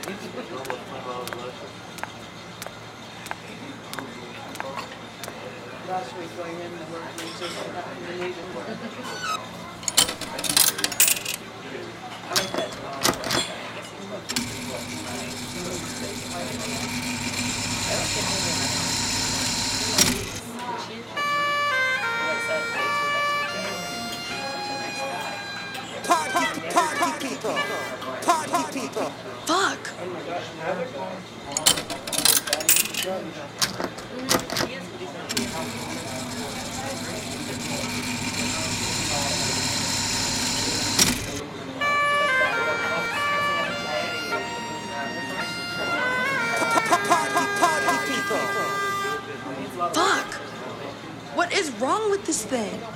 Last week going in the work music and that we needed. I like that. Party people. Party people. Fuck! Fuck! What is wrong with this thing?